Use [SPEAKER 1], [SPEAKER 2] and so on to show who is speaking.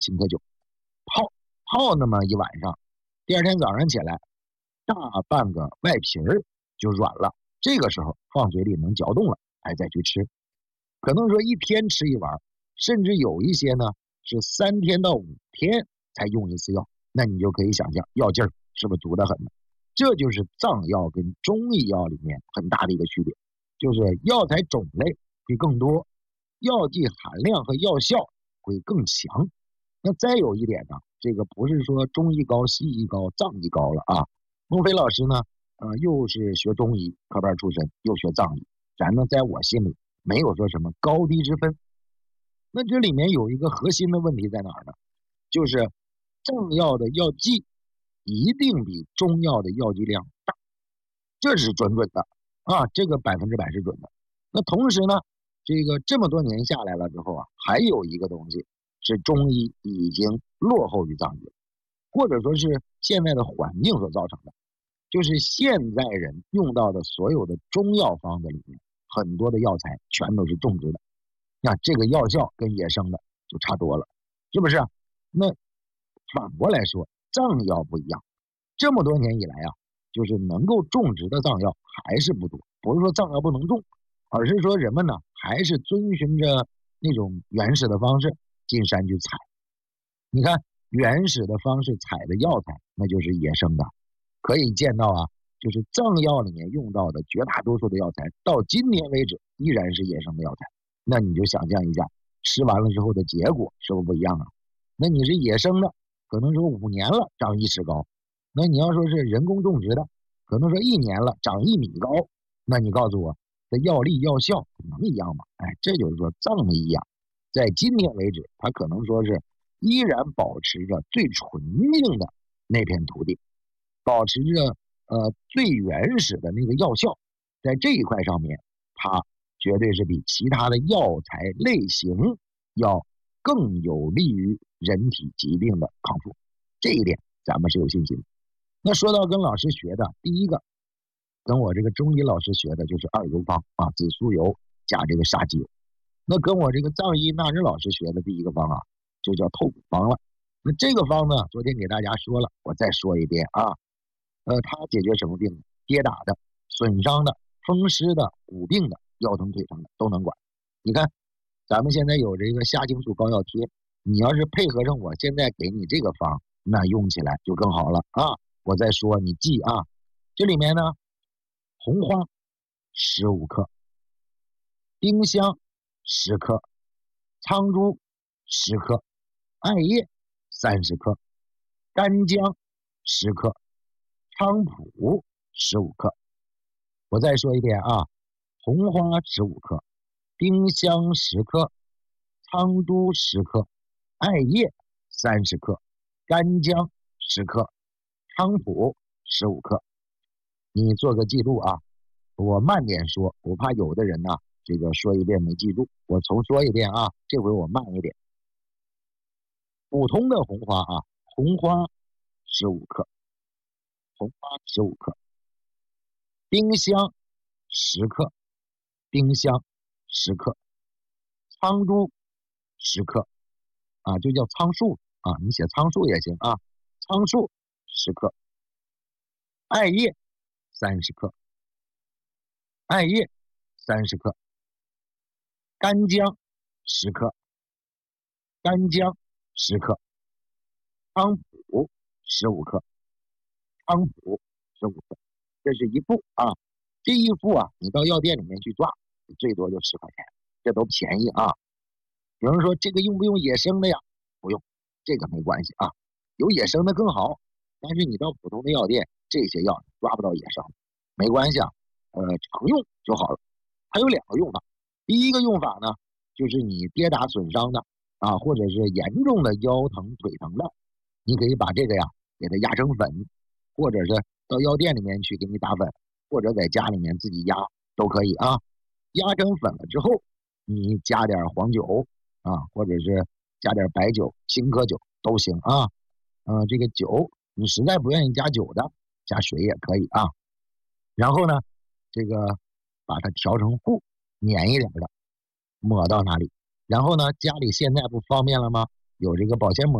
[SPEAKER 1] 青稞酒，泡那么一晚上，第二天早上起来，大半个外皮儿就软了，这个时候放嘴里能嚼动了，再去吃。可能说一天吃一丸，甚至有一些呢是3天到5天才用一次药，那你就可以想象药劲儿是不是足得很呢？这就是藏药跟中医药里面很大的一个区别，就是药材种类会更多，药剂含量和药效会更强。那再有一点呢，这个不是说中医高、西医高、藏医高了啊。孟非老师呢，又是学中医科班出身，又学藏医，咱呢在我心里没有说什么高低之分。那这里面有一个核心的问题在哪儿呢？就是藏药的药剂一定比中药的药剂量大，这是准的啊，这个100%是准的。那同时呢，这个这么多年下来了之后啊，还有一个东西是中医已经落后于藏医了，或者说是现在的环境所造成的，就是现在人用到的所有的中药方子里面，很多的药材全都是种植的，那这个药效跟野生的就差多了，是不是？那反过来说，藏药不一样，这么多年以来啊，就是能够种植的藏药还是不多，不是说藏药不能种，而是说人们呢还是遵循着那种原始的方式进山去采。你看原始的方式采的药材，那就是野生的，可以见到啊，就是藏药里面用到的绝大多数的药材，到今天为止依然是野生的药材。那你就想象一下，吃完了之后的结果是不是不一样啊？那你是野生的，可能说5年了长1尺高，那你要说是人工种植的，可能说1年了长1米高，那你告诉我，这药力药效能一样吗？这就是说藏医啊，在今天为止，它可能说是依然保持着最纯净的那片土地，保持着最原始的那个药效，在这一块上面，它绝对是比其他的药材类型要更有利于人体疾病的康复，这一点咱们是有信心的。那说到跟老师学的，第一个跟我这个中医老师学的就是2油方啊，紫苏油加这个沙棘油。那跟我这个藏医纳日老师学的第一个方啊，就叫透骨方了。那这个方呢，昨天给大家说了，我再说一遍啊。它解决什么病？跌打的、损伤的、风湿的、骨病的、腰疼腿疼的都能管。你看，咱们现在有这个虾青素膏药贴，你要是配合上我现在给你这个方，那用起来就更好了啊。我再说，你记啊，这里面呢，红花15克，丁香10克，苍术10克，艾叶30克，干姜10克，菖蒲15克。我再说一遍啊，红花15克，丁香10克，苍术10克，艾叶30克，干姜10克，菖蒲15克。你做个记录啊，我慢点说，我怕有的人呢，这个说一遍没记住，我重说一遍啊，这回我慢一点。普通的红花啊，红花15克，红花15克，丁香10克，丁香10克，苍术10克啊，就叫苍术啊，你写苍术也行啊，苍术10克，艾叶30克，艾叶30克，干姜10克，干姜10克，菖蒲15克，菖蒲15克，这是一副啊。这一副啊，你到药店里面去抓，最多就10块钱，这都便宜啊。有人说这个用不用野生的呀？不用，这个没关系啊，有野生的更好。但是你到普通的药店，这些药抓不到野生的，没关系啊，常用就好了。还有2个用法，第一个用法呢，就是你跌打损伤的啊，或者是严重的腰疼腿疼的，你可以把这个呀给它压成粉，或者是到药店里面去给你打粉，或者在家里面自己压都可以啊。压成粉了之后，你加点黄酒啊，或者是加点白酒、青稞酒都行啊。这个酒你实在不愿意加酒的，加水也可以啊。然后呢，这个把它调成糊，黏一点的，抹到哪里。然后呢，家里现在不方便了吗？ 有这个保鲜膜。